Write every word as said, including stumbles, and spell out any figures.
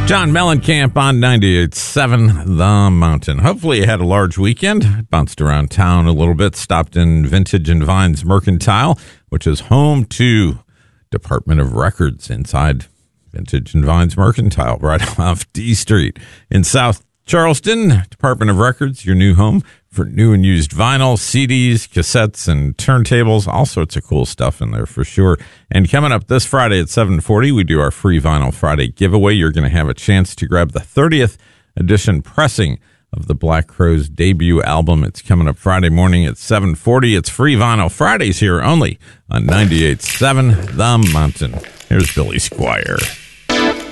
John Mellencamp on ninety-eight point seven The Mountain. Hopefully you had a large weekend. Bounced around town a little bit. Stopped in Vintage and Vines Mercantile, which is home to Department of Records inside Vintage and Vines Mercantile, right off D Street in South Charleston. Department of Records, your new home for new and used vinyl, C Ds, cassettes, and turntables. All sorts of cool stuff in there for sure. And coming up this Friday at seven forty, we do our free Vinyl Friday giveaway. You're going to have a chance to grab the thirtieth edition pressing of the Black Crowes debut album. It's coming up Friday morning at seven forty. It's free Vinyl Fridays here only on ninety-eight point seven The Mountain. Here's Billy Squier.